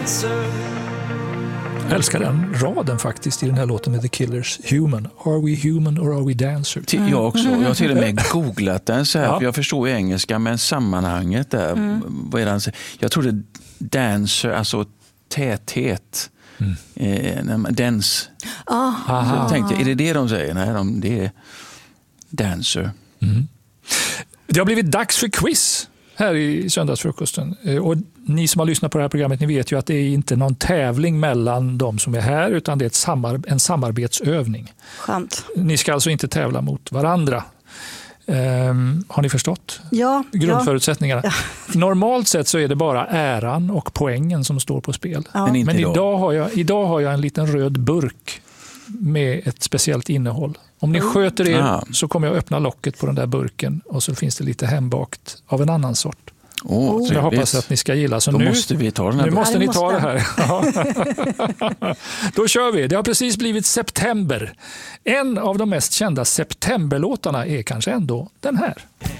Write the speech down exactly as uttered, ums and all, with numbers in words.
dancer. Jag älskar den raden faktiskt i den här låten med The Killers. Human. Are we human or are we dancer? Mm. Jag också. Jag har till och med googlat den så här, Ja. för jag förstår ju engelska, men sammanhanget där, mm. vad är det han säger? Jag trodde dancer, alltså täthet. Mm. Eh, dance. Ah. Så jag tänkte, är det det de säger? Nej, de, det är dancer. Mm. Det har blivit dags för quiz här i söndagsfrukosten. Och ni som har lyssnat på det här programmet, ni vet ju att det är inte någon tävling mellan de som är här, utan det är ett samar- en samarbetsövning. Skönt. Ni ska alltså inte tävla mot varandra. Um, har ni förstått ja, grundförutsättningarna? Ja. Normalt sett så är det bara äran och poängen som står på spel. Ja. Men, Men idag. idag, har jag, idag har jag en liten röd burk med ett speciellt innehåll. Om ni Mm. sköter er Ah. så kommer jag öppna locket på den där burken och så finns det lite hembakt av en annan sort. Oh, Så jag hoppas att ni ska gilla. Så Då nu måste vi ta den här. Nu måste Ja, ni det ta måste. det här. Ja. Då kör vi. Det har precis blivit september. En av de mest kända septemberlåtarna är kanske ändå den här.